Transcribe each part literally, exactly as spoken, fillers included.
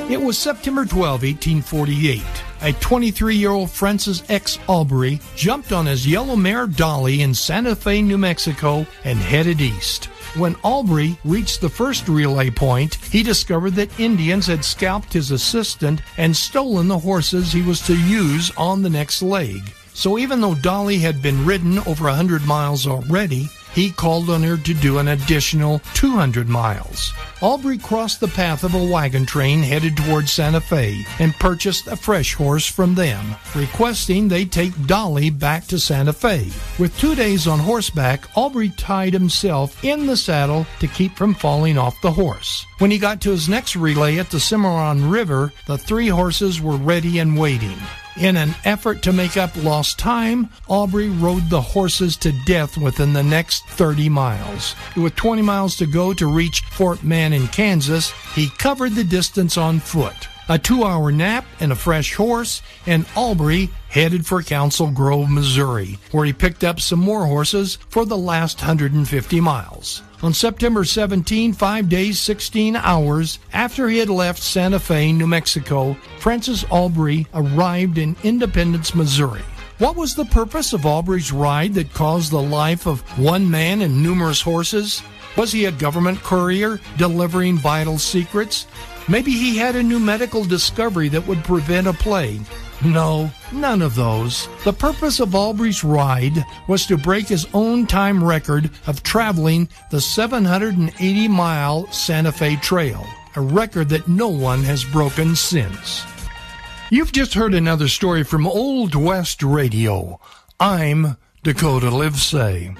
It was September twelfth, eighteen forty-eight. A twenty-three-year-old Francis X. Aubrey jumped on his yellow mare Dolly in Santa Fe, New Mexico, and headed east. When Aubrey reached the first relay point, he discovered that Indians had scalped his assistant and stolen the horses he was to use on the next leg. So even though Dolly had been ridden over one hundred miles already, he called on her to do an additional two hundred miles. Aubrey crossed the path of a wagon train headed towards Santa Fe and purchased a fresh horse from them, requesting they take Dolly back to Santa Fe. With two days on horseback, Aubrey tied himself in the saddle to keep from falling off the horse. When he got to his next relay at the Cimarron River, the three horses were ready and waiting. In an effort to make up lost time, Aubrey rode the horses to death within the next thirty miles. With twenty miles to go to reach Fort Mann in Kansas, he covered the distance on foot. A two-hour nap and a fresh horse, and Aubrey headed for Council Grove, Missouri, where he picked up some more horses for the last one hundred fifty miles. On September seventeenth, five days, sixteen hours after he had left Santa Fe, New Mexico, Francis Aubrey arrived in Independence, Missouri. What was the purpose of Aubrey's ride that caused the life of one man and numerous horses? Was he a government courier delivering vital secrets? Maybe he had a new medical discovery that would prevent a plague. No, none of those. The purpose of Aubrey's ride was to break his own time record of traveling the seven hundred eighty mile Santa Fe Trail, a record that no one has broken since. You've just heard another story from Old West Radio. I'm Dakota Livesay.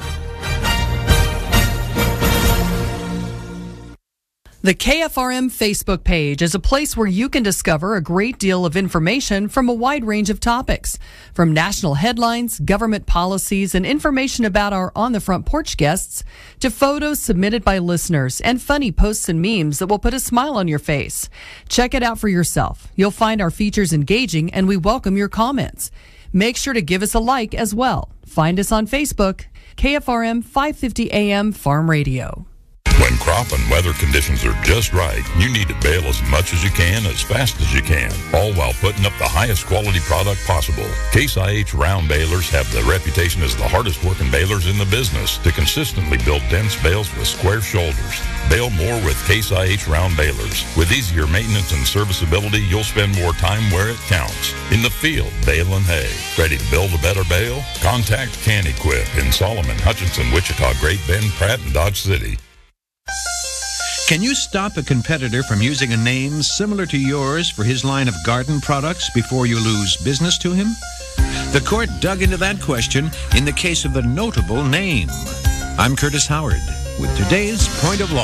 The K F R M Facebook page is a place where you can discover a great deal of information from a wide range of topics, from national headlines, government policies, and information about our On the Front Porch guests, to photos submitted by listeners and funny posts and memes that will put a smile on your face. Check it out for yourself. You'll find our features engaging, and we welcome your comments. Make sure to give us a like as well. Find us on Facebook, K F R M five fifty A M Farm Radio. When crop and weather conditions are just right, you need to bale as much as you can, as fast as you can, all while putting up the highest quality product possible. Case I H round balers have the reputation as the hardest working balers in the business to consistently build dense bales with square shoulders. Bale more with Case I H round balers. With easier maintenance and serviceability, you'll spend more time where it counts. In the field, baling hay. Ready to build a better bale? Contact Can Equip in Solomon, Hutchinson, Wichita, Great Bend, Pratt, and Dodge City. Can you stop a competitor from using a name similar to yours for his line of garden products before you lose business to him? The court dug into that question in the case of the notable name. I'm Curtis Howard with today's Point of Law.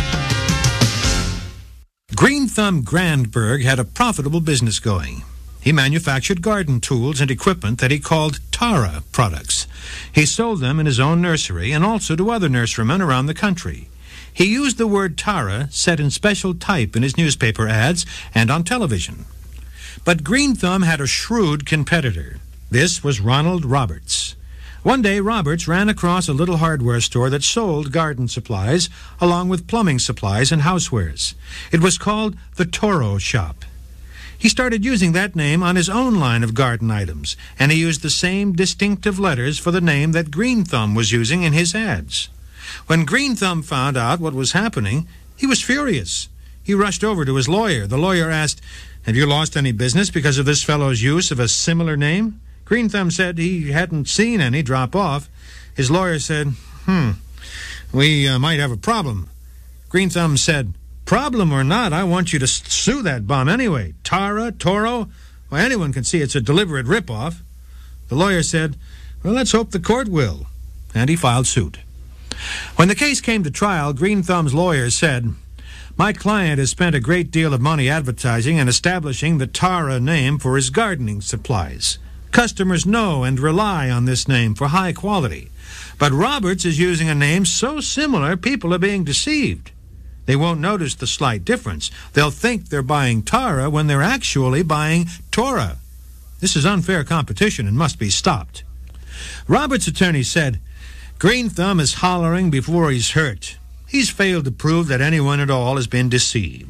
Green Thumb Grandberg had a profitable business going. He manufactured garden tools and equipment that he called Tara products. He sold them in his own nursery and also to other nurserymen around the country. He used the word Tara set in special type in his newspaper ads and on television. But Green Thumb had a shrewd competitor. This was Ronald Roberts. One day, Roberts ran across a little hardware store that sold garden supplies along with plumbing supplies and housewares. It was called the Toro Shop. He started using that name on his own line of garden items, and he used the same distinctive letters for the name that Green Thumb was using in his ads. When Green Thumb found out what was happening, he was furious. He rushed over to his lawyer. The lawyer asked, "Have you lost any business because of this fellow's use of a similar name?" Green Thumb said he hadn't seen any drop off. His lawyer said, hmm, we uh, might have a problem. Green Thumb said, "Problem or not, I want you to sue that bum anyway. Tara, Toro, well, anyone can see it's a deliberate ripoff." The lawyer said, "Well, let's hope the court will." And he filed suit. When the case came to trial, Green Thumb's lawyer said, "My client has spent a great deal of money advertising and establishing the Tara name for his gardening supplies. Customers know and rely on this name for high quality. But Roberts is using a name so similar, people are being deceived. They won't notice the slight difference. They'll think they're buying Tara when they're actually buying Tora. This is unfair competition and must be stopped." Roberts' attorney said, "Green Thumb is hollering before he's hurt. He's failed to prove that anyone at all has been deceived.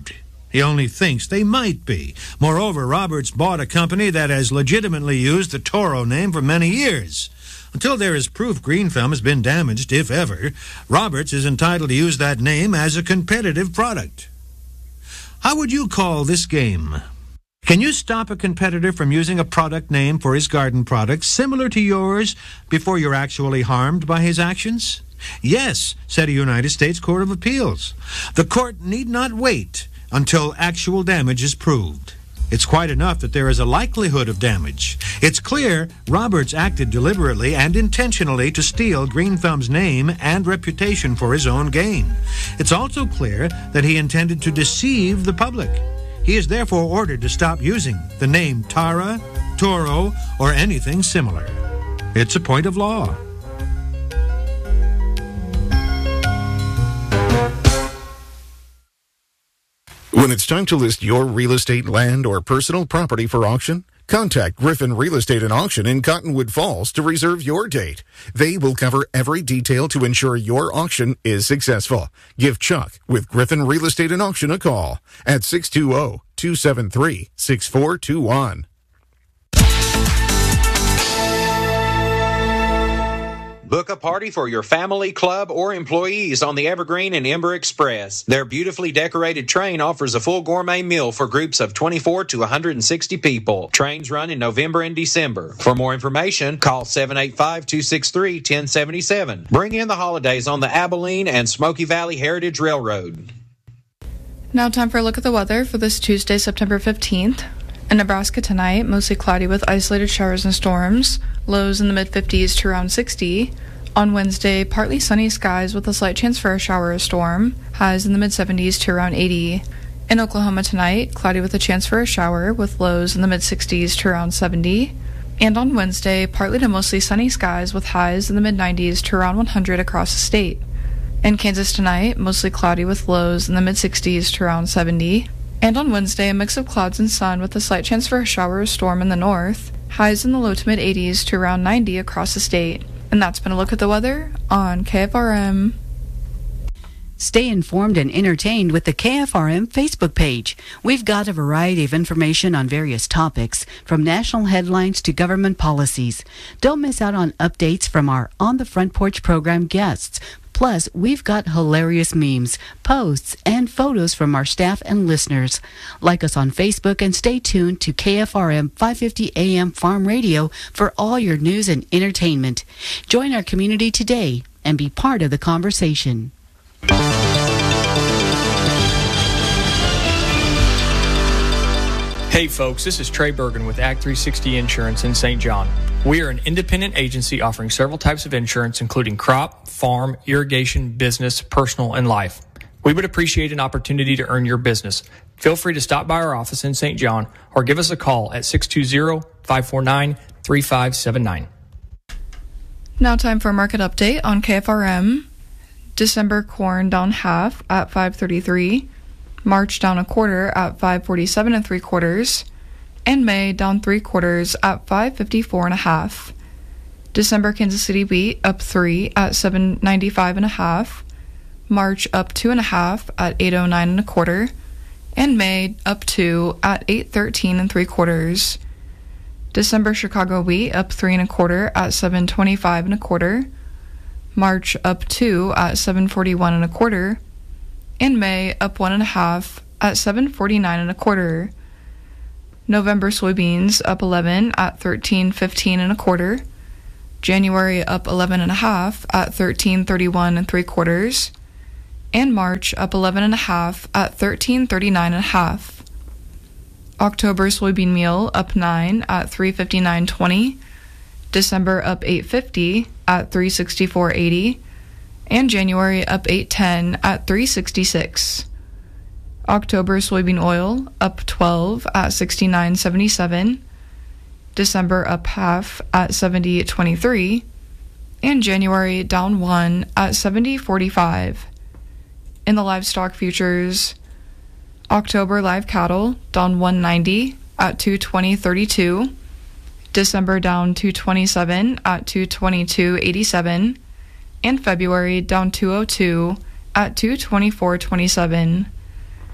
He only thinks they might be. Moreover, Roberts bought a company that has legitimately used the Toro name for many years. Until there is proof green thumb has been damaged, if ever, Roberts is entitled to use that name as a competitive product. How would you call this game? Can you stop a competitor from using a product name for his garden products similar to yours before you're actually harmed by his actions? Yes, said a United States Court of Appeals. The court need not wait until actual damage is proved. It's quite enough that there is a likelihood of damage. It's clear Roberts acted deliberately and intentionally to steal Green Thumb's name and reputation for his own gain. It's also clear that he intended to deceive the public. He is therefore ordered to stop using the name Tara, Toro, or anything similar. It's a point of law. When it's time to list your real estate, land, or personal property for auction, contact Griffin Real Estate and Auction in Cottonwood Falls to reserve your date. They will cover every detail to ensure your auction is successful. Give Chuck with Griffin Real Estate and Auction a call at six two zero, two seven three, six four two one. Book a party for your family, club, or employees on the Evergreen and Ember Express. Their beautifully decorated train offers a full gourmet meal for groups of twenty-four to one hundred sixty people. Trains run in November and December. For more information, call seven eight five, two six three, one zero seven seven. Bring in the holidays on the Abilene and Smoky Valley Heritage Railroad. Now time for a look at the weather for this Tuesday, September fifteenth. In Nebraska tonight, mostly cloudy with isolated showers and storms, lows in the mid fifties to around sixty. On Wednesday, partly sunny skies with a slight chance for a shower or storm, highs in the mid seventies to around eighty. In Oklahoma tonight, cloudy with a chance for a shower with lows in the mid sixties to around seventy. And on Wednesday, partly to mostly sunny skies with highs in the mid nineties to around one hundred across the state. In Kansas tonight, mostly cloudy with lows in the mid sixties to around seventy. And on Wednesday, a mix of clouds and sun with a slight chance for a shower or storm in the north, highs in the low to mid eighties to around ninety across the state. And that's been a look at the weather on K F R M. Stay informed and entertained with the K F R M Facebook page. We've got a variety of information on various topics, from national headlines to government policies. Don't miss out on updates from our On the Front Porch program guests. Plus, we've got hilarious memes, posts, and photos from our staff and listeners. Like us on Facebook and stay tuned to K F R M five fifty A M Farm Radio for all your news and entertainment. Join our community today and be part of the conversation. Hey folks, this is Trey Bergen with Act three sixty Insurance in Saint John. We are an independent agency offering several types of insurance, including crop, farm, irrigation, business, personal, and life. We would appreciate an opportunity to earn your business. Feel free to stop by our office in Saint John or give us a call at six two zero, five four nine, three five seven nine. Now time for a market update on K F R M. December corn down half at five thirty-three. March down a quarter at five forty-seven and three quarters. And May down three quarters at five fifty-four and a half. December Kansas City wheat up three at seven ninety-five and a half. March up two and a half at eight oh nine and a quarter. And May up two at eight thirteen and three quarters. December Chicago wheat up three and a quarter at seven twenty-five and a quarter. March up two at seven forty-one and a quarter. And May up one and a half at seven forty-nine and a quarter. November soybeans up eleven at thirteen fifteen and a quarter. January up eleven and a half at thirteen thirty-one and three quarters. And March up eleven and a half at thirteen thirty-nine and a half. October soybean meal up nine at three fifty-nine twenty. December up eight fifty at three sixty-four eighty. And January up eight ten at three sixty-six. October soybean oil up twelve at sixty-nine seventy-seven. December up half at seventy twenty-three. And January down one at seventy forty-five. In the livestock futures, October live cattle down one ninety at two twenty thirty-two. December down two twenty-seven at two twenty-two eighty-seven. And February down two oh two at two twenty-four twenty-seven.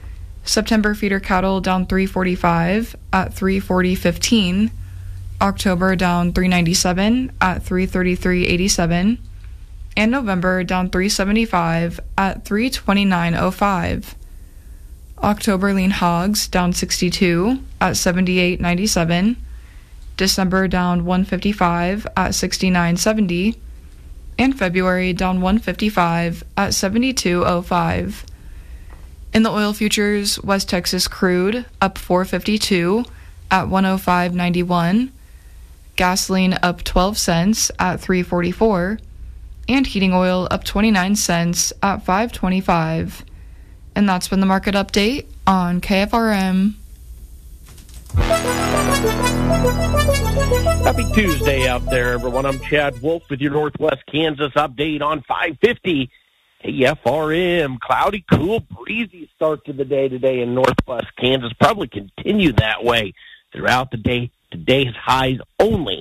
September feeder cattle down three forty-five at three forty fifteen. October down three ninety-seven at three thirty-three eighty-seven. And November down three seventy-five at three twenty-nine oh five. October lean hogs down sixty-two at seventy-eight ninety-seven. December down one fifty-five at sixty-nine seventy. And February down one fifty-five at seventy-two oh five. In the oil futures, West Texas crude up four fifty-two at one oh five ninety-one. Gasoline up twelve cents at three forty-four. And heating oil up twenty-nine cents at five twenty-five. And that's been the market update on K F R M. Happy Tuesday out there, everyone. I'm Chad Wolf with your Northwest Kansas update on five fifty K F R M. Cloudy, cool, breezy start to the day today in Northwest Kansas. Probably continue that way throughout the day. Today's highs only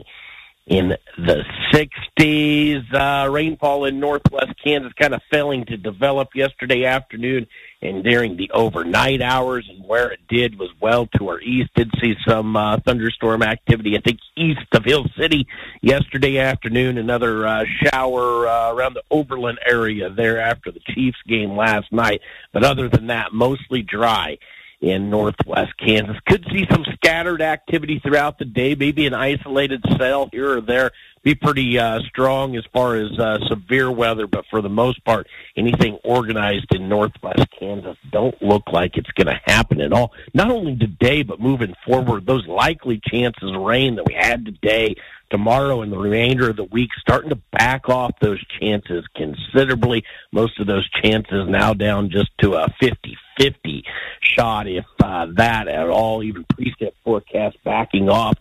in the sixties. Uh, rainfall in Northwest Kansas kind of failing to develop yesterday afternoon and during the overnight hours, and where it did was well to our east. Did see some uh, thunderstorm activity, I think, east of Hill City yesterday afternoon. Another uh, shower uh, around the Oberlin area there after the Chiefs game last night. But other than that, mostly dry in Northwest Kansas. Could see some scattered activity throughout the day, maybe an isolated cell here or there. Be pretty uh, strong as far as uh, severe weather, but for the most part, anything organized in Northwest Kansas don't look like it's going to happen at all. Not only today, but moving forward, those likely chances of rain that we had today, tomorrow, and the remainder of the week, starting to back off those chances considerably. Most of those chances now down just to a fifty-fifty shot, if uh, that at all. Even precip forecast backing off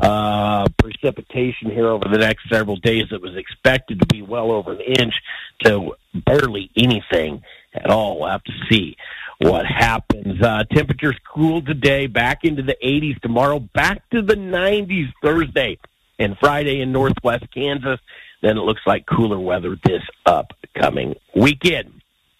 uh, precipitation here over the next several days that was expected to be well over an inch to barely anything at all. We'll have to see what happens. Uh, temperatures cool today, back into the eighties tomorrow, back to the nineties Thursday and Friday in Northwest Kansas. Then it looks like cooler weather this upcoming weekend.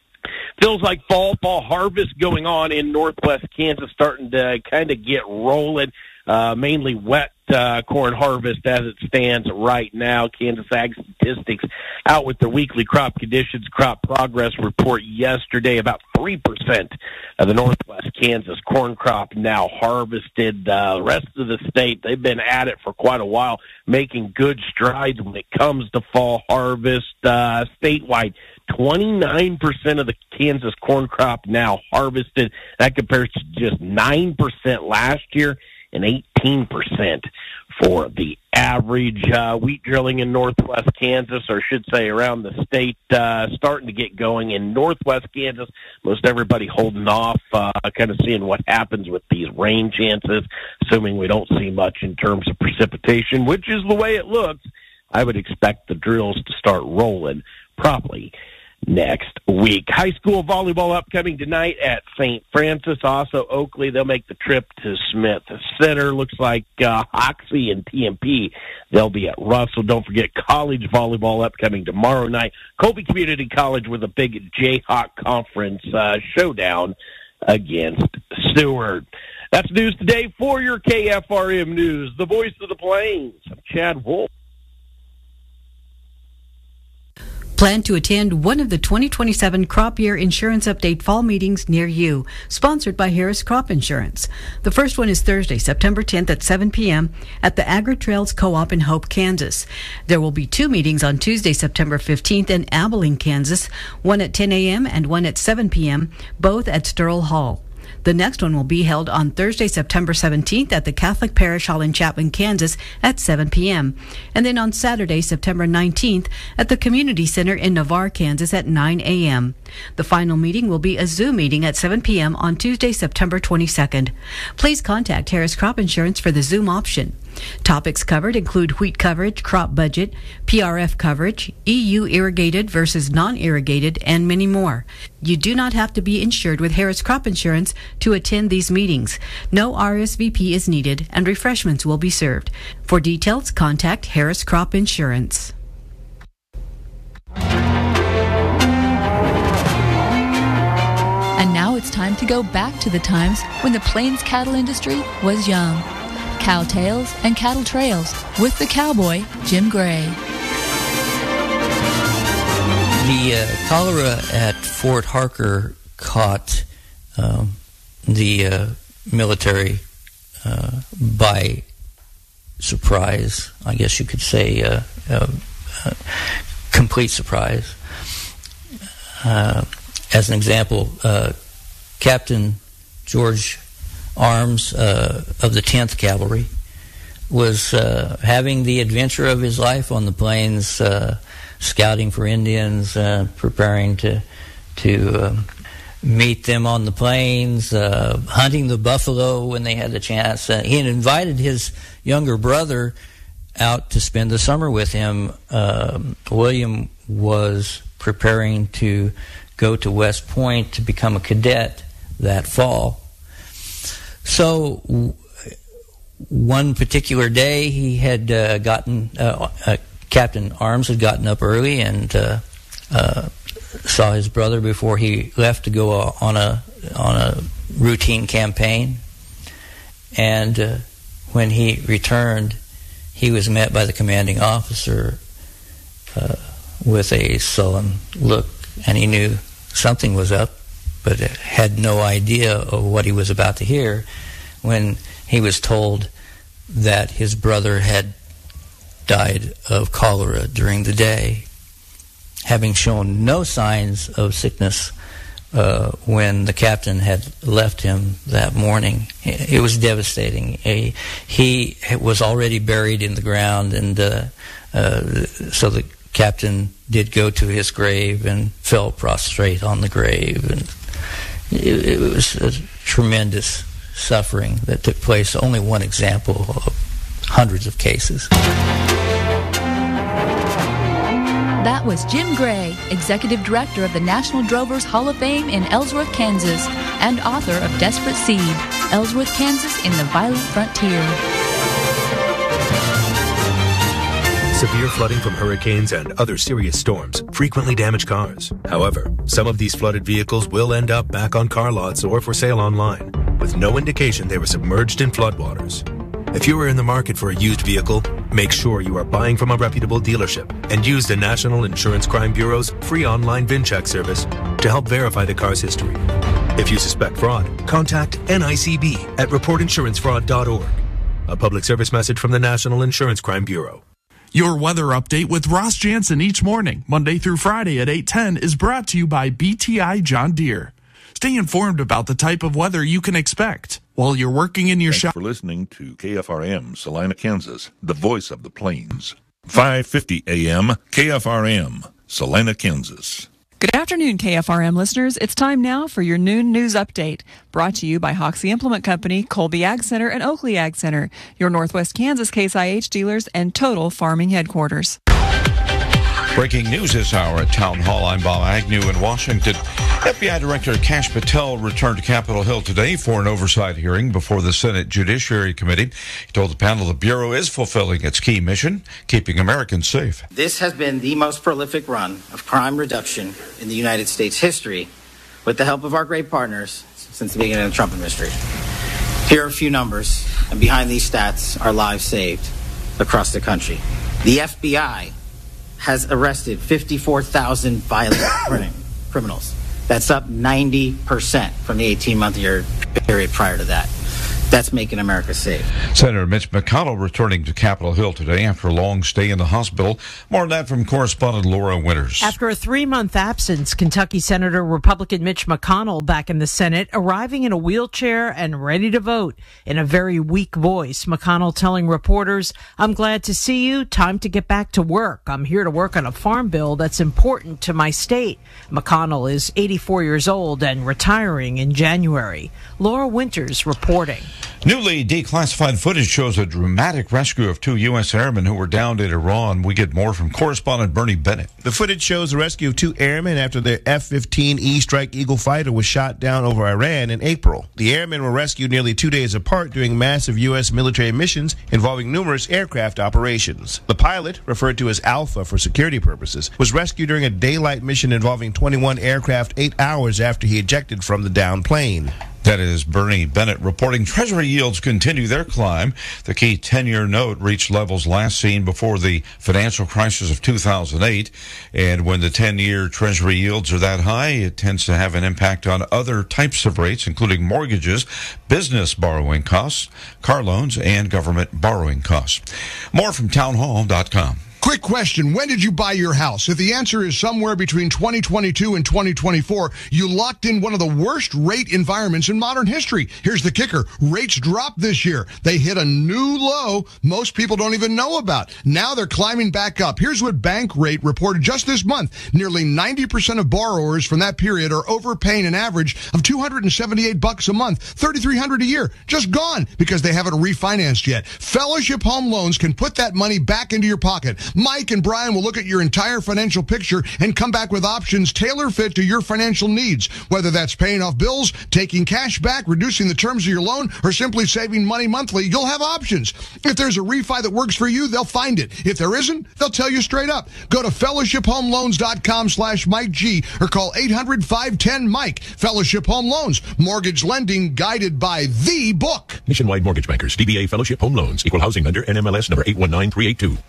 Feels like fall, fall harvest going on in Northwest Kansas, starting to kind of get rolling. Uh, mainly wet uh, corn harvest as it stands right now. Kansas Ag Statistics out with their weekly crop conditions, crop progress report yesterday. About three percent of the Northwest Kansas corn crop now harvested. Uh, the rest of the state, they've been at it for quite a while, making good strides when it comes to fall harvest. Uh, statewide, twenty-nine percent of the Kansas corn crop now harvested. That compares to just nine percent last year and eighteen percent for the average. Uh, wheat drilling in Northwest Kansas, or I should say around the state, uh, starting to get going. In Northwest Kansas, most everybody holding off, uh, kind of seeing what happens with these rain chances, assuming we don't see much in terms of precipitation, which is the way it looks. I would expect the drills to start rolling properly next week. High school volleyball upcoming tonight at Saint Francis. Also, Oakley, they'll make the trip to Smith Center. Looks like uh, Hoxie and T M P, they'll be at Russell. Don't forget college volleyball upcoming tomorrow night. Colby Community College with a big Jayhawk Conference uh, showdown against Seward. That's news today for your K F R M News, the voice of the Plains. I'm Chad Wolf. Plan to attend one of the twenty twenty-seven Crop Year Insurance Update Fall Meetings near you, sponsored by Harris Crop Insurance. The first one is Thursday, September tenth at seven p.m. at the Agri-Trails Co-op in Hope, Kansas. There will be two meetings on Tuesday, September fifteenth in Abilene, Kansas, one at ten a.m. and one at seven p.m., both at Sterl Hall. The next one will be held on Thursday, September seventeenth at the Catholic Parish Hall in Chapman, Kansas at seven p.m. And then on Saturday, September nineteenth at the Community Center in Navarre, Kansas at nine a.m. The final meeting will be a Zoom meeting at seven p.m. on Tuesday, September twenty-second. Please contact Harris Crop Insurance for the Zoom option. Topics covered include wheat coverage, crop budget, P R F coverage, E U irrigated versus non-irrigated, and many more. You do not have to be insured with Harris Crop Insurance to attend these meetings. No R S V P is needed, and refreshments will be served. For details, contact Harris Crop Insurance. And now it's time time to go back to the times when the Plains cattle industry was young. Cow Tales and Cattle Trails with the cowboy, Jim Gray. The uh, cholera at Fort Harker caught um, the uh, military uh, by surprise, I guess you could say, uh, uh, uh, complete surprise. Uh, as an example, uh, Captain George Arms uh, of the tenth Cavalry was uh, having the adventure of his life on the plains, uh, scouting for Indians, uh, preparing to to um, meet them on the plains, uh, hunting the buffalo when they had the chance. Uh, he had invited his younger brother out to spend the summer with him. Uh, William was preparing to go to West Point to become a cadet that fall. So w- one particular day, he had uh, gotten uh, uh, Captain Arms had gotten up early and uh, uh, saw his brother before he left to go uh, on a on a routine campaign. And uh, when he returned, he was met by the commanding officer uh, with a sullen look, and he knew something was up, but had no idea of what he was about to hear when he was told that his brother had died of cholera during the day, having shown no signs of sickness uh, when the captain had left him that morning. It was devastating. A, he was already buried in the ground, and uh, uh, so the captain did go to his grave and fell prostrate on the grave. And it, it was a tremendous suffering that took place. Only one example of hundreds of cases. That was Jim Gray, Executive Director of the National Drovers Hall of Fame in Ellsworth, Kansas, and author of Desperate Seed, Ellsworth, Kansas in the Violent Frontier. Severe flooding from hurricanes and other serious storms frequently damage cars. However, some of these flooded vehicles will end up back on car lots or for sale online, with no indication they were submerged in floodwaters. If you are in the market for a used vehicle, make sure you are buying from a reputable dealership and use the National Insurance Crime Bureau's free online VIN check service to help verify the car's history. If you suspect fraud, contact N I C B at report insurance fraud dot org. A public service message from the National Insurance Crime Bureau. Your weather update with Ross Jansen each morning, Monday through Friday at eight ten, is brought to you by B T I John Deere. Stay informed about the type of weather you can expect while you're working in your Thanks shop. for listening to K F R M, Salina, Kansas, the voice of the plains. five fifty A M, K F R M, Salina, Kansas. Good afternoon, K F R M listeners. It's time now for your noon news update, brought to you by Hoxie Implement Company, Colby Ag Center, and Oakley Ag Center, your Northwest Kansas Case I H dealers and Total Farming headquarters. Breaking news this hour at Town Hall. I'm Bob Agnew in Washington. F B I Director Kash Patel returned to Capitol Hill today for an oversight hearing before the Senate Judiciary Committee. He told the panel the Bureau is fulfilling its key mission, keeping Americans safe. This has been the most prolific run of crime reduction in the United States history, with the help of our great partners since the beginning of the Trump administration. Here are a few numbers, and behind these stats are lives saved across the country. The F B I has arrested fifty-four thousand violent criminals. That's up ninety percent from the eighteen-month year period prior to that. That's making America safe. Senator Mitch McConnell returning to Capitol Hill today after a long stay in the hospital. More on that from correspondent Laura Winters. After a three-month absence, Kentucky Senator Republican Mitch McConnell back in the Senate, arriving in a wheelchair and ready to vote. In a very weak voice, McConnell telling reporters, "I'm glad to see you. Time to get back to work. I'm here to work on a farm bill that's important to my state." McConnell is eighty-four years old and retiring in January. Laura Winters reporting. Newly declassified footage shows a dramatic rescue of two U S airmen who were downed in Iran. We get more from correspondent Bernie Bennett. The footage shows the rescue of two airmen after their F fifteen E Strike Eagle fighter was shot down over Iran in April. The airmen were rescued nearly two days apart during massive U S military missions involving numerous aircraft operations. The pilot, referred to as Alpha for security purposes, was rescued during a daylight mission involving twenty-one aircraft eight hours after he ejected from the downed plane. That is Bernie Bennett reporting. Treasury yields continue their climb. The key ten-year note reached levels last seen before the financial crisis of two thousand eight. And when the ten-year Treasury yields are that high, it tends to have an impact on other types of rates, including mortgages, business borrowing costs, car loans, and government borrowing costs. More from townhall dot com. Quick question. When did you buy your house? If the answer is somewhere between twenty twenty-two and twenty twenty-four, you locked in one of the worst rate environments in modern history. Here's the kicker. Rates dropped this year. They hit a new low most people don't even know about. Now they're climbing back up. Here's what Bankrate reported just this month. Nearly ninety percent of borrowers from that period are overpaying an average of two hundred seventy-eight bucks a month, thirty-three hundred a year. Just gone because they haven't refinanced yet. Fellowship Home Loans can put that money back into your pocket. Mike and Brian will look at your entire financial picture and come back with options tailor-fit to your financial needs. Whether that's paying off bills, taking cash back, reducing the terms of your loan, or simply saving money monthly, you'll have options. If there's a refi that works for you, they'll find it. If there isn't, they'll tell you straight up. Go to fellowship home loans dot com slash Mike G or call eight hundred, five one zero, Mike. Fellowship Home Loans. Mortgage lending guided by the book. Nationwide Mortgage Bankers. D B A Fellowship Home Loans. Equal housing lender. N M L S number eight one nine three eight two.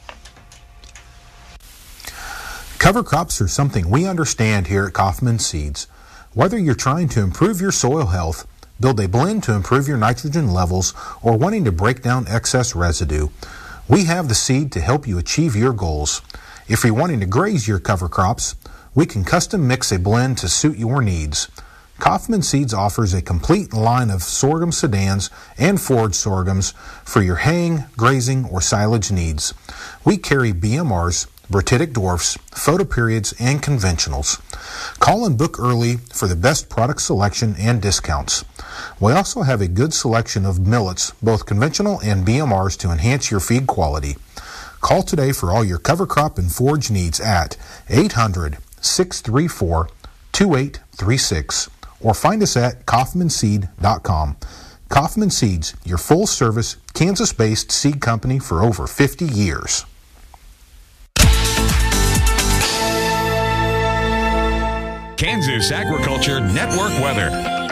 Cover crops are something we understand here at Kaufman Seeds. Whether you're trying to improve your soil health, build a blend to improve your nitrogen levels, or wanting to break down excess residue, we have the seed to help you achieve your goals. If you're wanting to graze your cover crops, we can custom mix a blend to suit your needs. Kaufman Seeds offers a complete line of sorghum sedans and forage sorghums for your haying, grazing, or silage needs. We carry B M Rs, Bratitic dwarfs, photoperiods, and conventionals. Call and book early for the best product selection and discounts. We also have a good selection of millets, both conventional and B M Rs, to enhance your feed quality. Call today for all your cover crop and forage needs at eight hundred, six three four, two eight three six or find us at kaufman seed dot com. Kaufman Seeds, your full-service, Kansas-based seed company for over fifty years. Kansas Agriculture Network weather.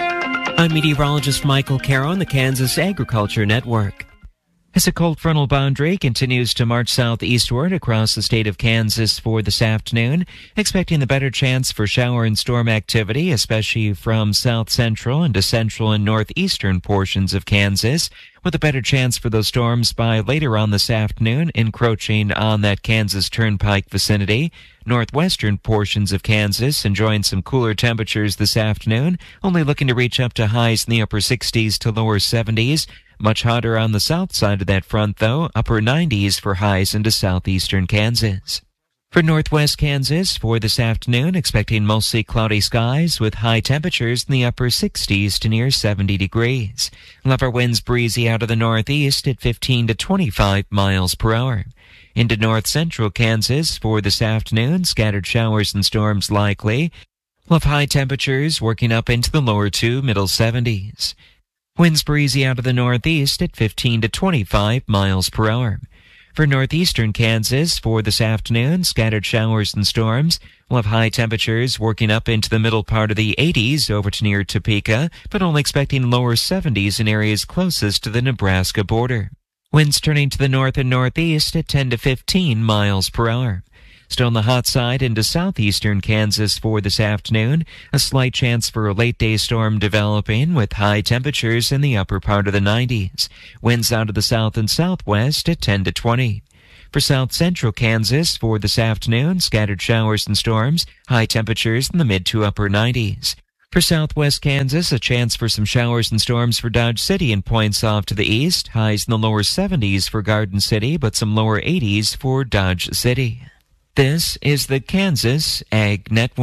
I'm meteorologist Michael Caro on the Kansas Agriculture Network. As a cold frontal boundary continues to march southeastward across the state of Kansas for this afternoon, expecting the better chance for shower and storm activity, especially from south central into central and northeastern portions of Kansas, with a better chance for those storms by later on this afternoon, encroaching on that Kansas Turnpike vicinity. Northwestern portions of Kansas enjoying some cooler temperatures this afternoon, only looking to reach up to highs in the upper sixties to lower seventies. Much hotter on the south side of that front, though, upper nineties for highs into southeastern Kansas. For northwest Kansas, for this afternoon, expecting mostly cloudy skies with high temperatures in the upper sixties to near seventy degrees. Lower winds breezy out of the northeast at fifteen to twenty-five miles per hour. Into north central Kansas, for this afternoon, scattered showers and storms likely. We'll have high temperatures working up into the lower to middle seventies. Winds breezy out of the northeast at fifteen to twenty-five miles per hour. For northeastern Kansas, for this afternoon, scattered showers and storms. We'll have high temperatures working up into the middle part of the eighties over to near Topeka, but only expecting lower seventies in areas closest to the Nebraska border. Winds turning to the north and northeast at ten to fifteen miles per hour. Still on the hot side into southeastern Kansas for this afternoon, a slight chance for a late-day storm developing with high temperatures in the upper part of the nineties. Winds out of the south and southwest at ten to twenty. For south central Kansas for this afternoon, scattered showers and storms, high temperatures in the mid to upper nineties. For southwest Kansas, a chance for some showers and storms for Dodge City and points off to the east, highs in the lower seventies for Garden City, but some lower eighties for Dodge City. This is the Kansas Ag Network.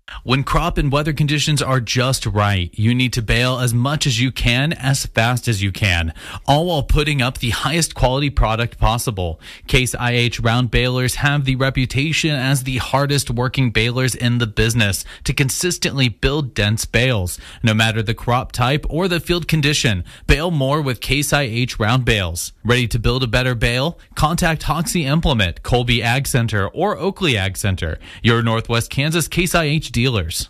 When crop and weather conditions are just right, you need to bale as much as you can, as fast as you can, all while putting up the highest quality product possible. Case I H round balers have the reputation as the hardest working balers in the business to consistently build dense bales. No matter the crop type or the field condition, bale more with Case I H round bales. Ready to build a better bale? Contact Hoxie Implement, Colby Ag Center, or Oakley Ag Center, your Northwest Kansas Case I H dealers.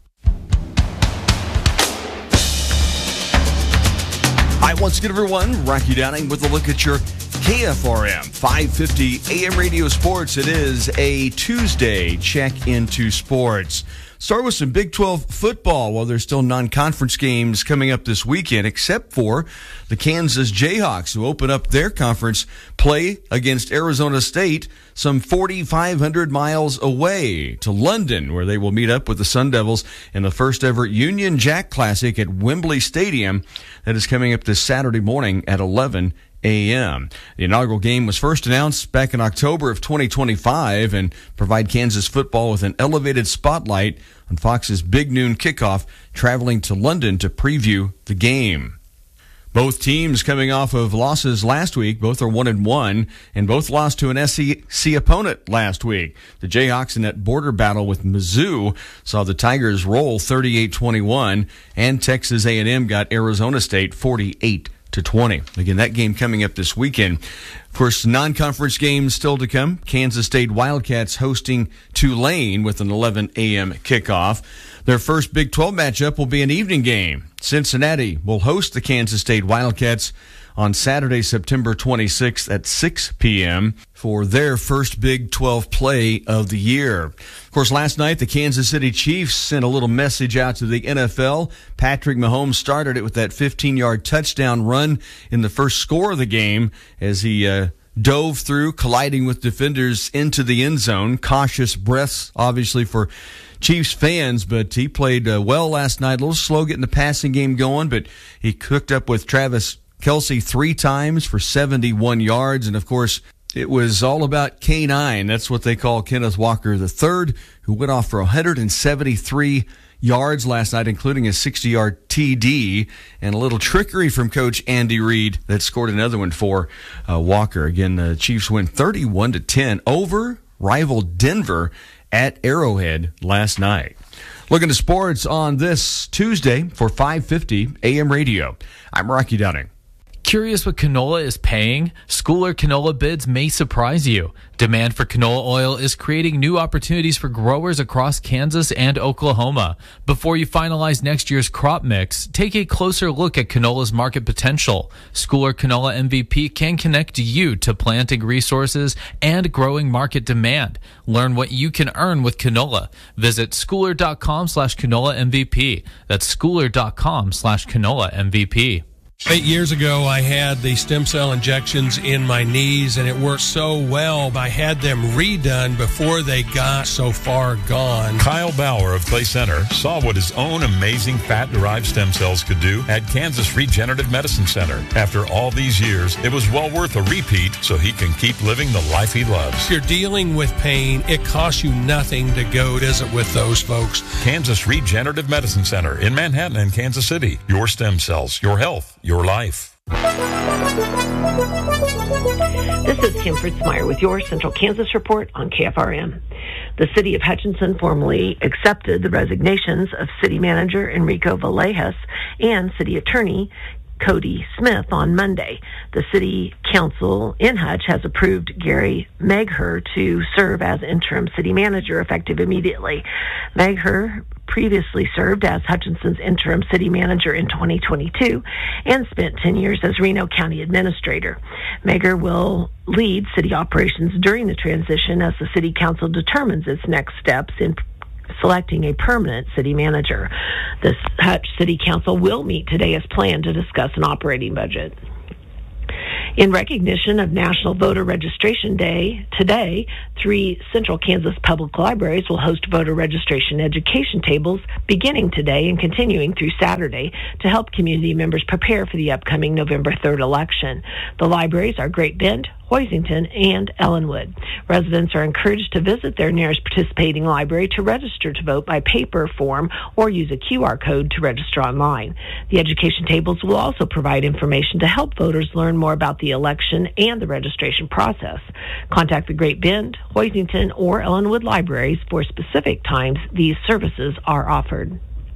Hi, once again, everyone. Rocky Downing with a look at your K F R M five fifty A M Radio Sports. It is a Tuesday check into sports. Start with some Big twelve football. Well, there's still non-conference games coming up this weekend, except for the Kansas Jayhawks, who open up their conference play against Arizona State some forty-five hundred miles away to London, where they will meet up with the Sun Devils in the first ever Union Jack Classic at Wembley Stadium. That is coming up this Saturday morning at eleven a.m. The inaugural game was first announced back in October of twenty twenty-five and provide Kansas football with an elevated spotlight on Fox's Big Noon Kickoff, traveling to London to preview the game. Both teams coming off of losses last week. Both are one and one, and both lost to an S E C opponent last week. The Jayhawks in that border battle with Mizzou saw the Tigers roll thirty-eight twenty-one, and Texas A and M got Arizona State forty-eight to twenty. Again, that game coming up this weekend. Of course, non-conference games still to come. Kansas State Wildcats hosting Tulane with an eleven a.m. kickoff. Their first Big twelve matchup will be an evening game. Cincinnati will host the Kansas State Wildcats on Saturday, September twenty-sixth at six p.m. for their first Big twelve play of the year. Of course, last night, the Kansas City Chiefs sent a little message out to the N F L. Patrick Mahomes started it with that fifteen-yard touchdown run in the first score of the game as he uh, dove through, colliding with defenders into the end zone. Cautious breaths, obviously, for Chiefs fans, but he played uh, well last night. A little slow getting the passing game going, but he cooked up with Travis Kelce three times for seventy-one yards. And, of course, it was all about K nine. That's what they call Kenneth Walker the third, who went off for one hundred seventy-three yards last night, including a sixty-yard T D, and a little trickery from Coach Andy Reid that scored another one for uh, Walker. Again, the Chiefs win thirty-one to ten over rival Denver at Arrowhead last night. Looking to sports on this Tuesday for five fifty A M Radio. I'm Rocky Downing. Curious what canola is paying? Schooler canola bids may surprise you. Demand for canola oil is creating new opportunities for growers across Kansas and Oklahoma. Before you finalize next year's crop mix, take a closer look at canola's market potential. Schooler Canola M V P can connect you to planting resources and growing market demand. Learn what you can earn with canola. Visit schooler.com slash canola MVP. That's schooler.com slash canola MVP. Eight years ago, I had the stem cell injections in my knees, and it worked so well. I had them redone before they got so far gone. Kyle Bauer of Clay Center saw what his own amazing fat-derived stem cells could do at Kansas Regenerative Medicine Center. After all these years, it was well worth a repeat so he can keep living the life he loves. If you're dealing with pain, it costs you nothing to go visit with those folks. Kansas Regenerative Medicine Center in Manhattan and Kansas City. Your stem cells, your health, your life. This is Kim Fritzmeyer with your Central Kansas Report on K F R M. The city of Hutchinson formally accepted the resignations of city manager Enrico Villegas and city attorney Cody Smith on Monday. The city council in Hutch has approved Gary Megher to serve as interim city manager effective immediately. Megher previously served as Hutchinson's interim city manager in twenty twenty-two and spent ten years as Reno County administrator. Megher will lead city operations during the transition as the city council determines its next steps in selecting a permanent city manager. The Hutch City Council will meet today as planned to discuss an operating budget. In recognition of National Voter Registration Day, today, three Central Kansas public libraries will host voter registration education tables beginning today and continuing through Saturday to help community members prepare for the upcoming November third election. The libraries are Great Bend, Hoisington, and Ellenwood. Residents are encouraged to visit their nearest participating library to register to vote by paper form or use a Q R code to register online. The education tables will also provide information to help voters learn more about the election and the registration process. Contact the Great Bend, Hoisington, or Ellenwood libraries for specific times these services are offered.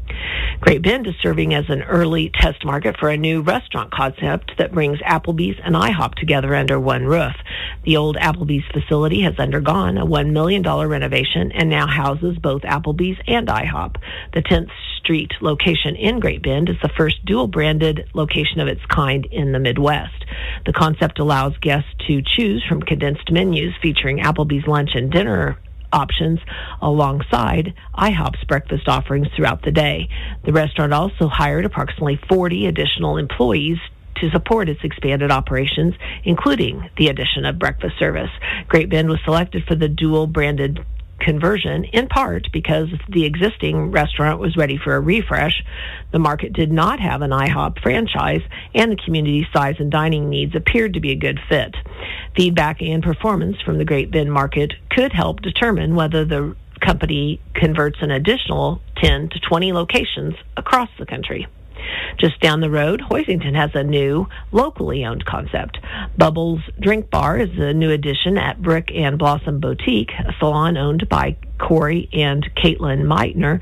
Great Bend is serving as an early test market for a new restaurant concept that brings Applebee's and IHOP together under one roof. The old Applebee's facility has undergone a one million dollars renovation and now houses both Applebee's and IHOP. The tenth Street location in Great Bend is the first dual-branded location of its kind in the Midwest. The concept allows guests to choose from condensed menus featuring Applebee's lunch and dinner options alongside IHOP's breakfast offerings throughout the day. The restaurant also hired approximately forty additional employees to support its expanded operations, including the addition of breakfast service. Great Bend was selected for the dual-branded conversion in part because the existing restaurant was ready for a refresh. The market did not have an IHOP franchise, and the community size and dining needs appeared to be a good fit. Feedback and performance from the Great Bend market could help determine whether the company converts an additional ten to twenty locations across the country. Just down the road, Hoisington has a new, locally owned concept. Bubbles Drink Bar is a new addition at Brick and Blossom Boutique, a salon owned by Corey and Caitlin Meitner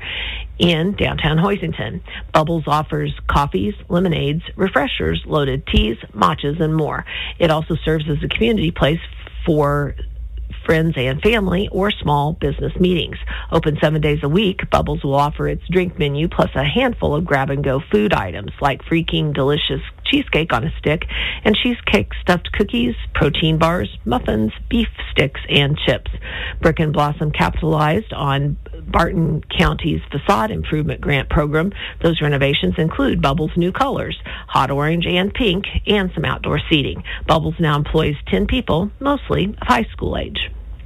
in downtown Hoisington. Bubbles offers coffees, lemonades, refreshers, loaded teas, matchas, and more. It also serves as a community place for friends and family, or small business meetings. Open seven days a week, Bubbles will offer its drink menu plus a handful of grab-and-go food items like freaking delicious cheesecake on a stick and cheesecake stuffed cookies, protein bars, muffins, beef sticks, and chips. Brick and Blossom capitalized on Barton County's facade improvement grant program. Those renovations include Bubbles' new colors, hot orange and pink, and some outdoor seating. Bubbles now employs ten people, mostly of high school age.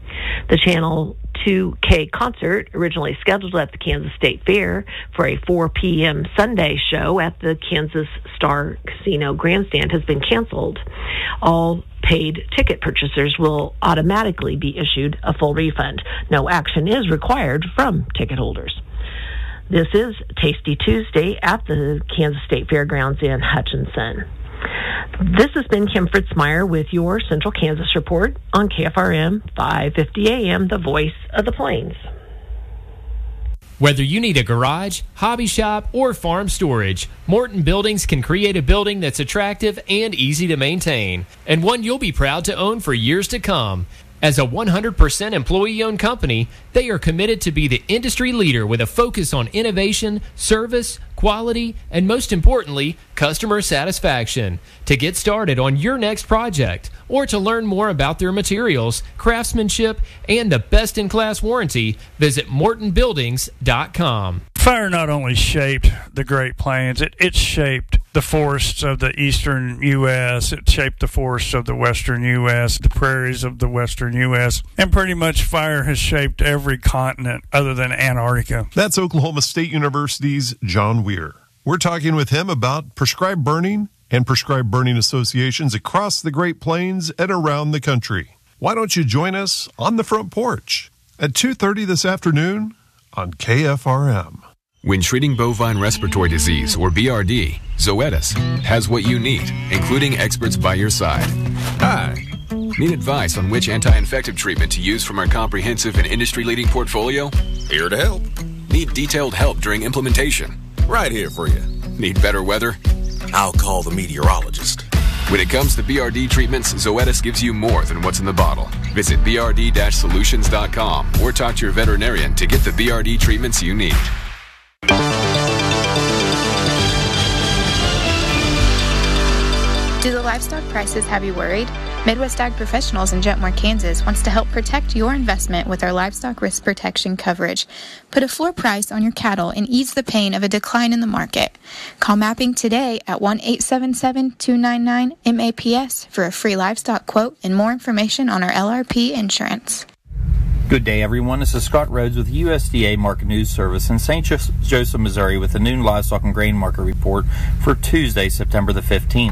The Channel two K concert, originally scheduled at the Kansas State Fair for a four p.m. Sunday show at the Kansas Star Casino Grandstand, has been canceled. All paid ticket purchasers will automatically be issued a full refund. No action is required from ticket holders. This is Tasty Tuesday at the Kansas State Fairgrounds in Hutchinson. This has been Kim Fritzmeyer with your Central Kansas Report on K F R M five fifty A M, the voice of the Plains. Whether you need a garage, hobby shop, or farm storage, Morton Buildings can create a building that's attractive and easy to maintain, and one you'll be proud to own for years to come. As a one hundred percent employee-owned company, they are committed to be the industry leader with a focus on innovation, service, quality, and most importantly, customer satisfaction. To get started on your next project, or to learn more about their materials, craftsmanship, and the best-in-class warranty, visit morton buildings dot com. Fire not only shaped the Great Plains, it, it shaped the forests of the eastern U S, it shaped the forests of the western U S, the prairies of the western U S, and pretty much fire has shaped every continent other than Antarctica. That's Oklahoma State University's John Weir. We're talking with him about prescribed burning and prescribed burning associations across the Great Plains and around the country. Why don't you join us on the front porch at two thirty this afternoon on K F R M. When treating bovine respiratory disease, or B R D, Zoetis has what you need, including experts by your side. Hi. Need advice on which anti-infective treatment to use from our comprehensive and industry-leading portfolio? Here to help. Need detailed help during implementation? Right here for you. Need better weather? I'll call the meteorologist. When it comes to B R D treatments, Zoetis gives you more than what's in the bottle. Visit b r d dash solutions dot com or talk to your veterinarian to get the B R D treatments you need. Do the livestock prices have you worried? Midwest Ag Professionals in Jetmore, Kansas wants to help protect your investment with our livestock risk protection coverage. Put a floor price on your cattle and ease the pain of a decline in the market. Call Mapping today at one eight seven seven, two nine nine, M A P S for a free livestock quote and more information on our L R P insurance. Good day, everyone. This is Scott Rhodes with U S D A Market News Service in Saint Joseph, Missouri with the noon livestock and grain market report for Tuesday, September the fifteenth.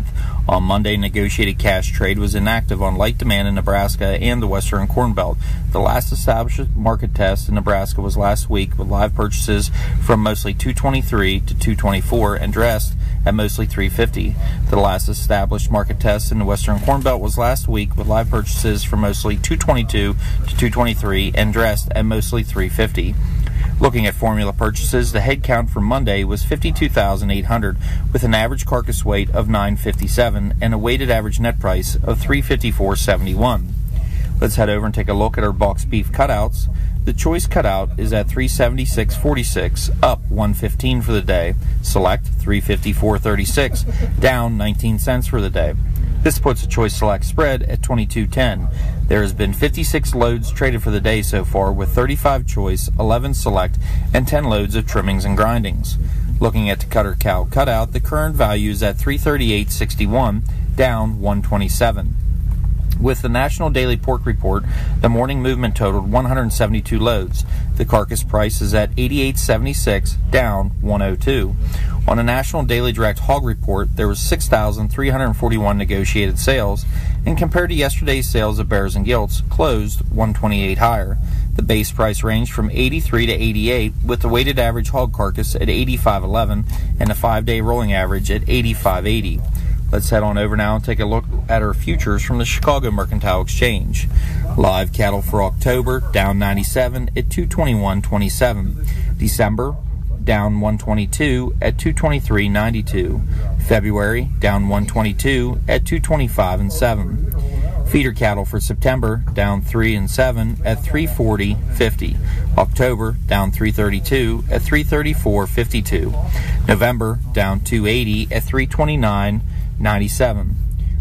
On Monday, negotiated cash trade was inactive on light demand in Nebraska and the Western Corn Belt. The last established market test in Nebraska was last week, with live purchases from mostly two twenty-three to two twenty-four and dressed at mostly three fifty. The last established market test in the Western Corn Belt was last week, with live purchases from mostly two twenty-two to two twenty-three and dressed at mostly three fifty. Looking at formula purchases, the head count for Monday was fifty-two thousand eight hundred, with an average carcass weight of nine fifty-seven and a weighted average net price of three fifty-four seventy-one. Let's head over and take a look at our boxed beef cutouts. The choice cutout is at three seventy-six forty-six, up one fifteen for the day. Select three fifty-four thirty-six, down nineteen cents for the day. This puts a choice select spread at twenty-two ten. There has been fifty-six loads traded for the day so far, with thirty-five choice, eleven select, and ten loads of trimmings and grindings. Looking at the cutter cow cutout, the current value is at three thirty-eight sixty-one, down one twenty-seven. With the National Daily Pork Report, the morning movement totaled one hundred seventy-two loads. The carcass price is at eighty-eight seventy-six, down one oh two. On the National Daily Direct Hog Report, there was six thousand three hundred forty-one negotiated sales, and compared to yesterday's sales of bears and gilts, closed one twenty-eight higher. The base price ranged from eighty-three to eighty-eight, with the weighted average hog carcass at eighty-five eleven and the five-day rolling average at eighty-five eighty. Let's head on over now and take a look at our futures from the Chicago Mercantile Exchange. Live cattle for October, down ninety-seven at two twenty-one twenty-seven. December, down one twenty-two at two twenty-three ninety-two. February, down one twenty-two at two twenty-five and seven. Feeder cattle for September, down three and seven at three forty fifty. October, down three thirty-two at three thirty-four fifty-two. November, down two eighty at three twenty-nine ninety-seven.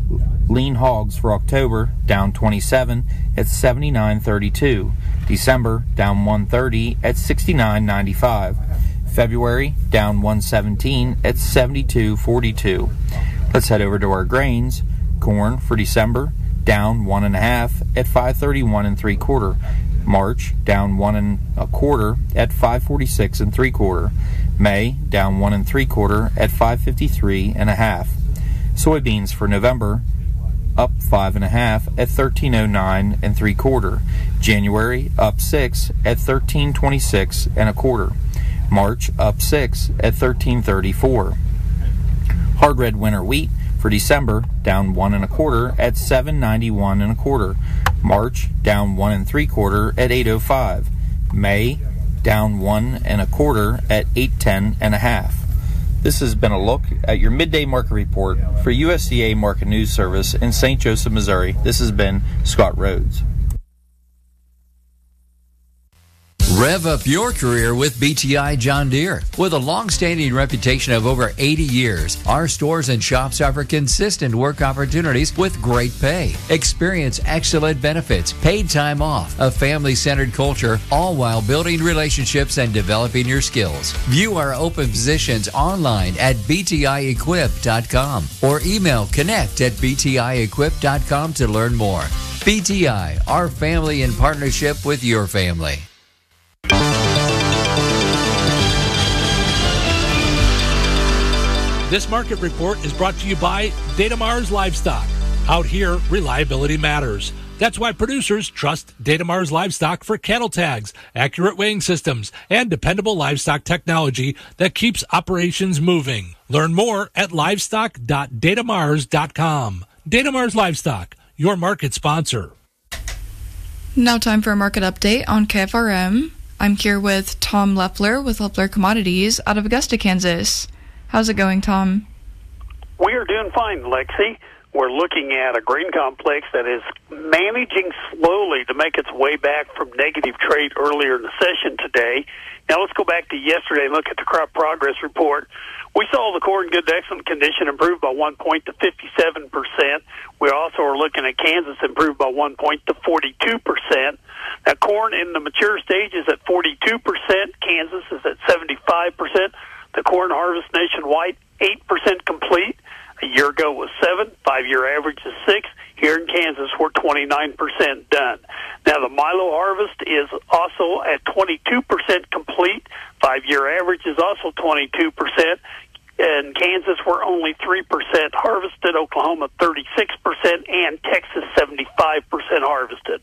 Lean hogs for October, down twenty-seven at seventy-nine thirty-two. December, down one thirty at sixty-nine ninety-five. February, down one seventeen at seventy-two forty-two. Let's head over to our grains. Corn for December, down one and a half at five thirty-one and three quarter. March, down one and a quarter at five forty-six and three quarter. May, down one and three quarter at five fifty-three and a half. Soybeans for November, up five and a half at thirteen oh nine and three quarter. January, up six at thirteen twenty-six and a quarter. March, up six at thirteen thirty-four. Hard red winter wheat for December, down one and a quarter at seven ninety-one and a quarter. March, down one and three quarter at eight oh five. May, down one and a quarter at eight ten and a half. This has been a look at your midday market report for U S D A Market News Service in Saint Joseph, Missouri. This has been Scott Rhodes. Rev up your career with B T I John Deere. With a long-standing reputation of over eighty years, our stores and shops offer consistent work opportunities with great pay. Experience excellent benefits, paid time off, a family-centered culture, all while building relationships and developing your skills. View our open positions online at b t i equip dot com or email connect at b t i equip dot com to learn more. B T I, our family in partnership with your family. This market report is brought to you by Datamars Livestock. Out here, reliability matters. That's why producers trust Datamars Livestock for cattle tags, accurate weighing systems, and dependable livestock technology that keeps operations moving. Learn more at livestock dot datamars dot com. Datamars Livestock, your market sponsor. Now time for a market update on K F R M. I'm here with Tom Leffler with Leffler Commodities out of Augusta, Kansas. How's it going, Tom? We are doing fine, Lexi. We're looking at a grain complex that is managing slowly to make its way back from negative trade earlier in the session today. Now let's go back to yesterday and look at the crop progress report. We saw the corn good to excellent condition improve by one point to fifty-seven percent. We also are looking at Kansas improve by one point to forty-two percent. Now corn in the mature stage is at forty-two percent. Kansas is at seventy-five percent. The corn harvest nationwide, eight percent complete. A year ago was seven. Five-year average is six. Here in Kansas, we're twenty-nine percent done. Now, the milo harvest is also at twenty-two percent complete. Five-year average is also twenty-two percent. in Kansas were only three percent harvested, Oklahoma thirty-six percent, and Texas seventy-five percent harvested.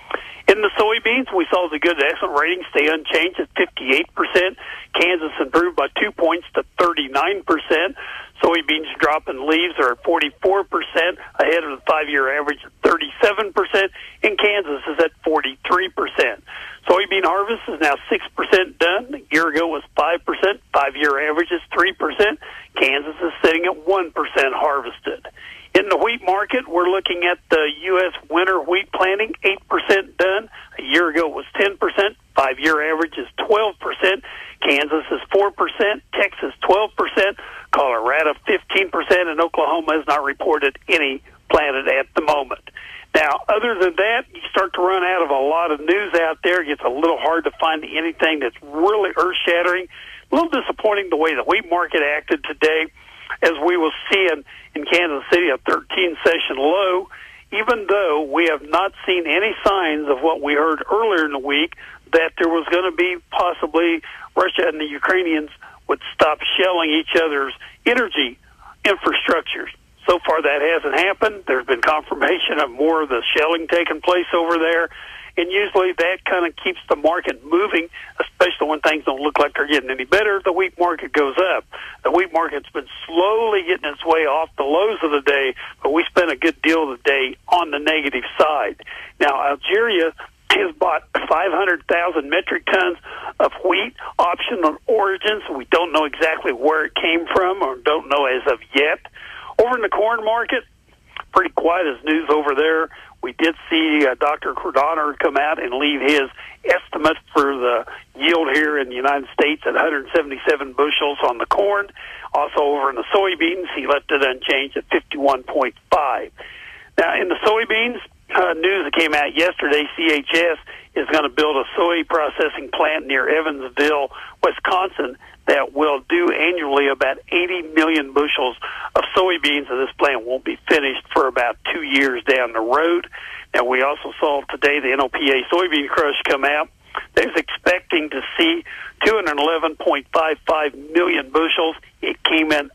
In the soybeans, we saw the good excellent rating stay unchanged at fifty-eight percent. Kansas improved by two points to thirty-nine percent. Soybeans dropping leaves are at forty-four percent, ahead of the five-year average at thirty-seven percent, and Kansas is at forty-three percent. Soybean harvest is now six percent done. A year ago was five percent. Five-year average is three percent. Kansas is sitting at one percent harvested. In the wheat market, we're looking at the U S winter wheat planting, eight percent done. A year ago it was ten percent. Five-year average is twelve percent. Kansas is four percent. Texas twelve percent. Colorado fifteen percent. And Oklahoma has not reported any planted at the moment. Now, other than that, you start to run out of a lot of news out there. It gets a little hard to find anything that's really earth-shattering. A little disappointing the way the wheat market acted today, as we will see in, in Kansas City, a thirteen-session low, even though we have not seen any signs of what we heard earlier in the week, that there was going to be possibly Russia and the Ukrainians would stop shelling each other's energy infrastructures. So far, that hasn't happened. There's been confirmation of more of the shelling taking place over there. And usually that kind of keeps the market moving, especially when things don't look like they're getting any better. The wheat market goes up. The wheat market's been slowly getting its way off the lows of the day, but we spent a good deal of the day on the negative side. Now, Algeria has bought five hundred thousand metric tons of wheat, optional origins. We don't know exactly where it came from or don't know as of yet. Over in the corn market, pretty quiet as news over there. We did see uh, Doctor Cordonner come out and leave his estimate for the yield here in the United States at one hundred seventy-seven bushels on the corn. Also over in the soybeans, he left it unchanged at fifty-one point five. Now, in the soybeans, uh, news that came out yesterday, C H S is going to build a soy processing plant near Evansville, Wisconsin, that will do annually about eighty million bushels of soybeans, and this plant won't be finished for about two years down the road. Now, we also saw today the N O P A soybean crush come out. They was expecting to see two hundred eleven point five five million bushels. It came in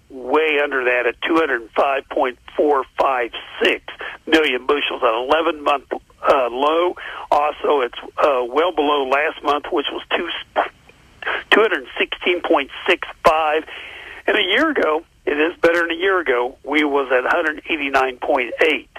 way under that at two hundred five point four five six million bushels, an eleven-month uh, low. Also, it's uh, well below last month, which was two. two hundred sixteen point six five, and a year ago, it is better than a year ago, we was at one hundred eighty-nine point eight.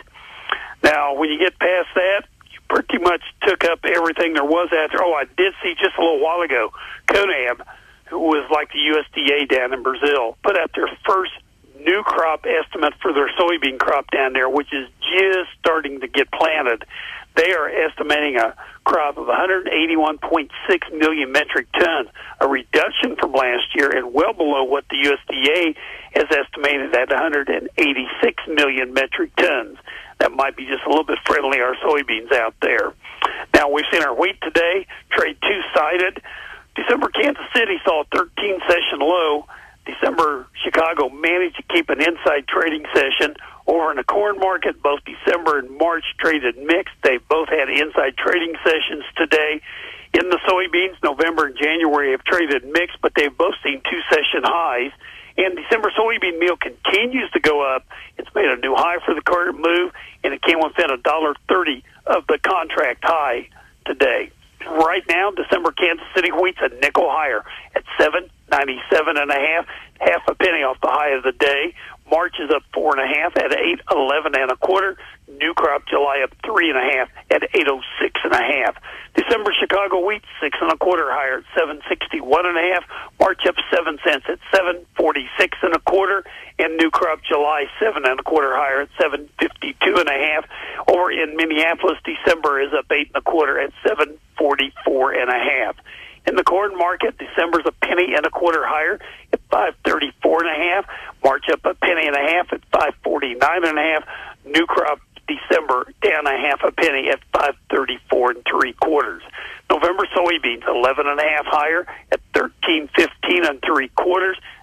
Now, when you get past that, you pretty much took up everything there was out there. Oh, I did see just a little while ago, CONAB, who was like the U S D A down in Brazil, put out their first new crop estimate for their soybean crop down there, which is just starting to get planted. They are estimating a crop of one hundred eighty-one point six million metric tons, a reduction from last year and well below what the U S D A has estimated at one hundred eighty-six million metric tons. That might be just a little bit friendly, our soybeans out there. Now, we've seen our wheat today trade two-sided. December Kansas City saw a thirteen-session low. December Chicago managed to keep an inside trading session. Over in the corn market, both December and March traded mixed. They both had inside trading sessions today. In the soybeans, November and January have traded mixed, but they've both seen two-session highs. And December soybean meal continues to go up. It's made a new high for the current move, and it came within one dollar thirty of the contract high today. Right now, December Kansas City wheat's a nickel higher at seven ninety-seven and a half, half a penny off the high of the day. March is up four and a half at eight eleven and a quarter. New crop July up three and a half at eight oh six and a half. December Chicago wheat six and a quarter higher at seven sixty one and a half. March up seven cents at seven forty six and a quarter, and new crop July seven and a quarter higher at seven fifty two and a half. Over in Minneapolis, December is up eight and a quarter at seven forty four and a half. In the corn market, December's a penny and a quarter higher at five thirty-four and a half. March up a penny and a half at five forty-nine and a half. New crop December down a half a penny at five thirty-four and three quarters. November soybeans eleven and a half higher at thirteen fifteen and three quarters.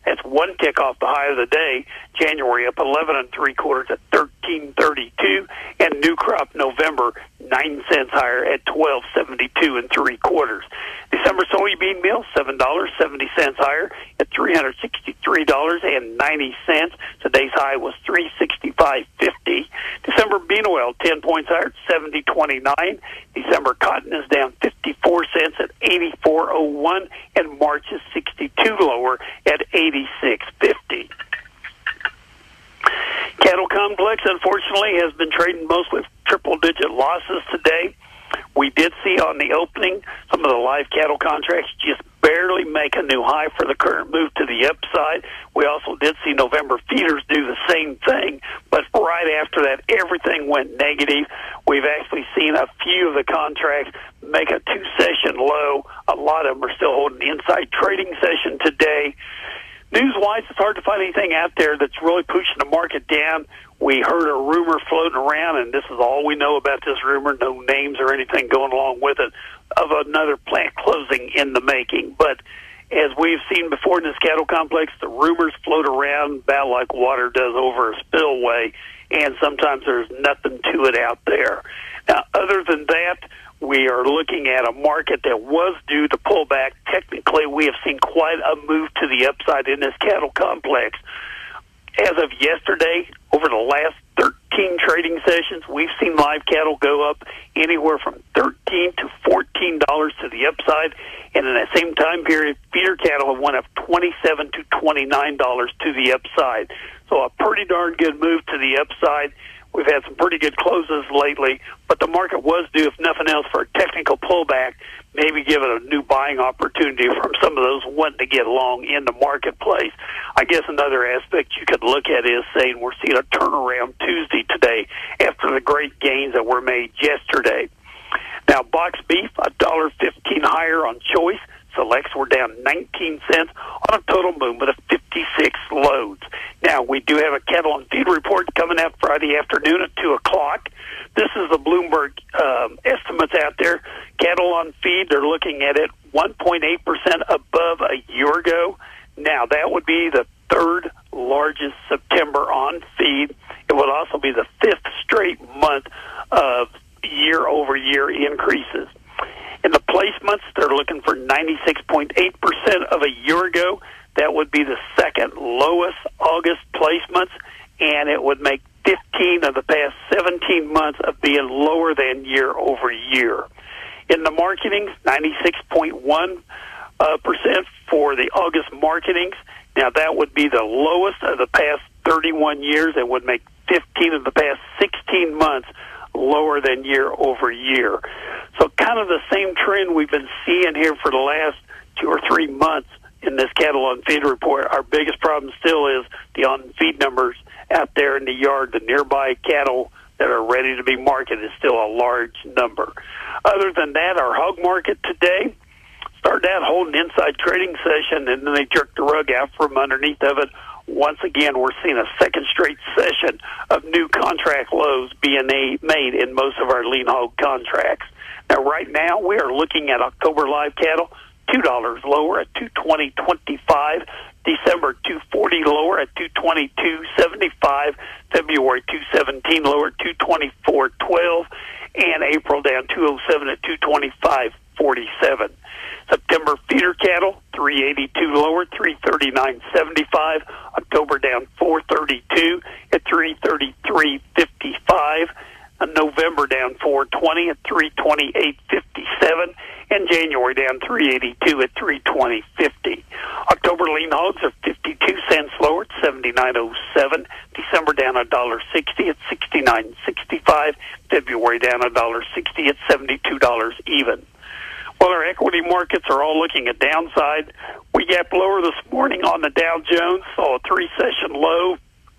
That's one tick off the high of the day. January up eleven and three quarters at thirteen thirty-two, and new crop November nine cents higher at twelve seventy-two and three quarters. December soybean meal seven dollars seventy cents higher at three hundred sixty-three dollars and ninety cents. Today's high was three sixty-five fifty. December bean oil ten points higher at seventy twenty-nine. December cotton is down fifty-four cents at eighty-four oh one, and March is sixty-two lower at eighty-six fifty. Cattle complex, unfortunately, has been trading mostly triple-digit losses today. We did see on the opening some of the live cattle contracts just barely make a new high for the current move to the upside. We also did see November feeders do the same thing, but right after that, everything went negative. We've actually seen a few of the contracts make a two-session low. A lot of them are still holding the inside trading session today. News-wise, it's hard to find anything out there that's really pushing the market down. We heard a rumor floating around, and this is all we know about this rumor, no names or anything going along with it, of another plant closing in the making. But as we've seen before in this cattle complex, the rumors float around about like water does over a spillway, and sometimes there's nothing to it out there. Now, other than that, we are looking at a market that was due to pull back. Technically, we have seen quite a move to the upside in this cattle complex. As of yesterday, over the last thirteen trading sessions, we've seen live cattle go up anywhere from thirteen to fourteen dollars to the upside, and in that same time period, feeder cattle have went up twenty-seven to twenty-nine dollars to the upside. So a pretty darn good move to the upside. We've had some pretty good closes lately, but the market was due, if nothing else, for a technical pullback, maybe give it a new buying opportunity from some of those wanting to get long in the marketplace. I guess another aspect you could look at is saying we're seeing a turnaround Tuesday today after the great gains that were made yesterday. Now, box beef, one dollar fifteen higher on choice. Selects were down nineteen cents on a total movement of fifty-six loads. Now, we do have a cattle and feed report coming out Friday afternoon at two o'clock. This is the Bloomberg um, estimates out there. Cattle on feed, they're looking at it one point eight percent above a year ago. Now, that would be the third largest September on feed. It would also be the fifth straight month of year-over-year increases. In the placements, they're looking for ninety-six point eight percent of a year ago. That would be the second lowest August placements, and it would make fifteen of the past seventeen months of being lower than year over year. In the marketings, ninety-six point one percent for the August marketings. Now, that would be the lowest of the past thirty-one years and would make fifteen of the past sixteen months lower than year over year. So kind of the same trend we've been seeing here for the last two or three months in this cattle on feed report. Our biggest problem still is the on feed numbers out there in the yard. The nearby cattle that are ready to be marketed is still a large number. Other than that, our hog market today started out holding inside trading session, and then they jerked the rug out from underneath of it. Once again, we're seeing a second straight session of new contract lows being made in most of our lean hog contracts. Now, right now, we are looking at October live cattle, two dollars lower at two twenty twenty-five. December, two forty lower at two twenty-two seventy-five. February, two seventeen lower at two twenty-four twelve. And April down two oh seven at two twenty-five forty-seven. September feeder cattle, three eighty-two lower, three thirty-nine seventy-five. October down four thirty-two at three thirty-three fifty-five. November down four twenty at three twenty-eight fifty-seven, and January down three eighty-two at three twenty fifty. October lean hogs are fifty-two cents lower at seventy-nine oh seven. December down one dollar sixty at sixty-nine sixty-five. February down one dollar sixty at seventy-two dollars even. Well, our equity markets are all looking at downside. We gapped lower this morning on the Dow Jones, saw a three-session low.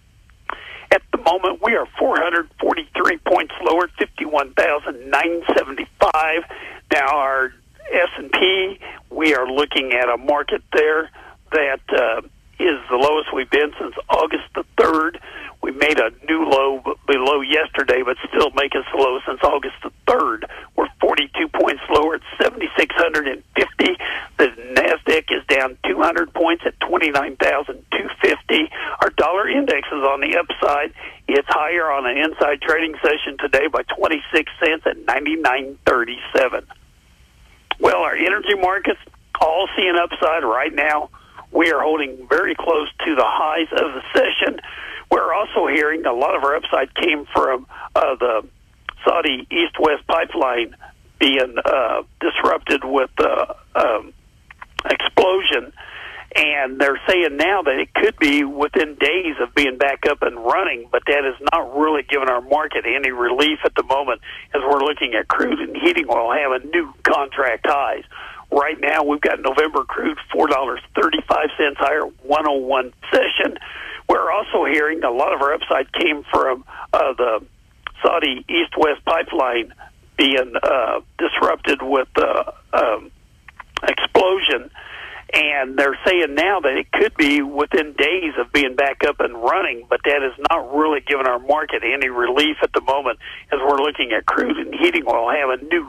At the moment, we are four hundred forty-three points lower, fifty-one thousand nine hundred seventy-five. Now, our S and P, we are looking at a market there that uh, is the lowest we've been since August the third. We made a new low below yesterday, but still make us the lowest since August the third. We're forty-two points lower at seven thousand six hundred fifty. The NASDAQ is down two hundred points at twenty-nine thousand two hundred fifty. Our dollar index is on the upside. It's higher on an inside trading session today by twenty-six cents at ninety-nine thirty-seven. Well, our energy markets all seeing upside right now. We are holding very close to the highs of the session. We're also hearing a lot of our upside came from uh, the Saudi East-West pipeline being uh, disrupted with the uh, um, explosion. And they're saying now that it could be within days of being back up and running, but that is not really giving our market any relief at the moment as we're looking at crude and heating oil having new contract highs. Right now, we've got November crude four dollars and thirty-five cents higher, one oh one session. We're also hearing a lot of our upside came from uh, the Saudi East-West pipeline being uh, disrupted with the um, explosion. And they're saying now that it could be within days of being back up and running, but that is not really giving our market any relief at the moment as we're looking at crude and heating oil having new